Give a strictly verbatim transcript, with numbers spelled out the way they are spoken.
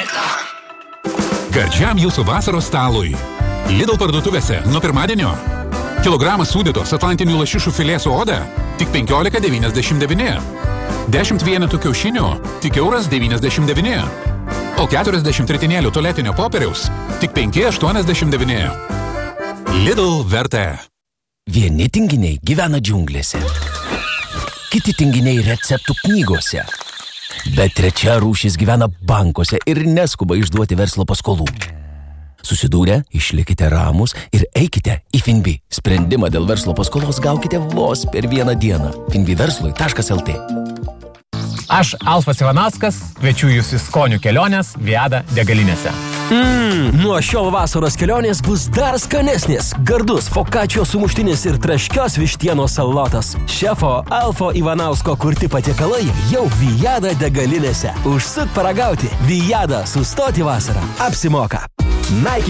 Gardžiam jūsų vasaros stalui. Lidl parduotuvėse nuo pirmadienio. Kilogramas sūdytos atlantinių lašišų filė su oda tik penkiolika devyniasdešimt devyni. dešimt vienetų kiaušinių tik euras devyniasdešimt devyni. O keturiasdešimt ritinėlių tualetinio popieriaus tik penki aštuoniasdešimt devyni. Lidl vertė. Vieni tinginiai gyvena džiunglėse. Kiti tinginiai receptų knygose. Bet trečia rūšis gyvena bankuose ir neskuba išduoti verslo paskolų. Susidūrę, išlikite ramus ir eikite į Finbi. Sprendimą dėl verslo paskolos gaukite vos per vieną dieną. finbi verslui taškas el tė. Aš, Alfas Ivanauskas, kviečiu jūs į skonių kelionės Viada degalinėse. Mmm, nuo šiol vasaros kelionės bus dar skanesnės. Gardus fokačio sumuštinis ir traškios vištienos salotas. Šefo Alfo Ivanausko kurti patiekalai jau Viada degalinėse. Užsuk paragauti. Viada, sustoti vasarą. Apsimoka. Nike